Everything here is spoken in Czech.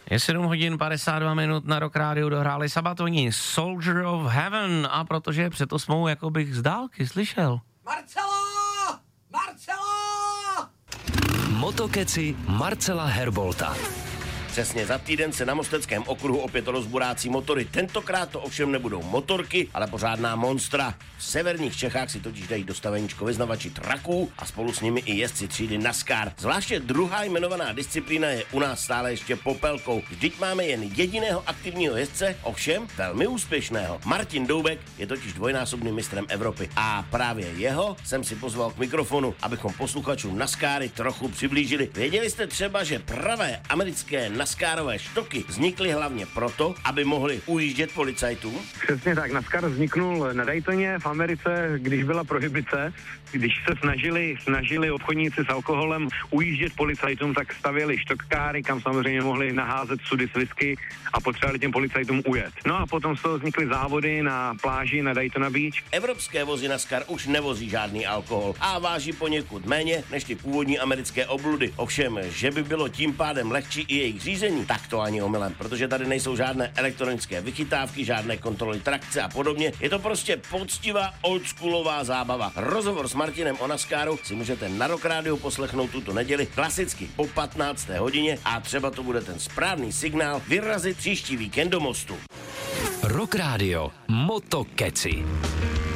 Je 7 hodin 52 minut, na Rock Radio dohráli Sabatoni Soldier of Heaven a protože před 8, jako bych z dálky slyšel. Marcela! Marcela! Motokeci Marcela Herbolta. Přesně za týden se na Mosteckém okruhu opět rozburácí motory. Tentokrát to ovšem nebudou motorky, ale pořádná monstra. V severních Čechách si totiž dají do staveníčko vyznavači traků a spolu s nimi i jezdci třídy NASCAR. Zvláště druhá jmenovaná disciplína je u nás stále ještě popelkou. Vždyť máme jen jediného aktivního jezdce, ovšem velmi úspěšného. Martin Doubek je totiž dvojnásobným mistrem Evropy a právě jeho jsem si pozval k mikrofonu, abychom posluchačům NASCARy trochu přiblížili. Věděli jste třeba, že pravé americké NASCARové štoky vznikly hlavně proto, aby mohli ujíždět policajtům? Přesně tak, NASCAR vzniknul na Daytoně v Americe, když byla prohibice, když se snažili obchodníci s alkoholem ujíždět policajtům, tak stavěli štokkáry, kam samozřejmě mohli naházet sudy s whisky a potřebovali těm policajtům ujet. No a potom z toho vznikly závody na pláži na Daytona Beach. Evropské vozy NASCAR už nevozí žádný alkohol a váží poněkud méně než ty původní americké obludy. Ovšem, že by bylo tím pádem lehčí i jejich řízení, tak to ani omylem, protože tady nejsou žádné elektronické vychytávky, žádné kontroly trakce a podobně. Je to prostě poctivá oldschoolová zábava. Rozhovor s Martinem o NASCARu si můžete na Rock Radio poslechnout tuto neděli klasicky po 15. hodině a třeba to bude ten správný signál vyrazit příští víkend do Mostu. Rock Radio Motokeci.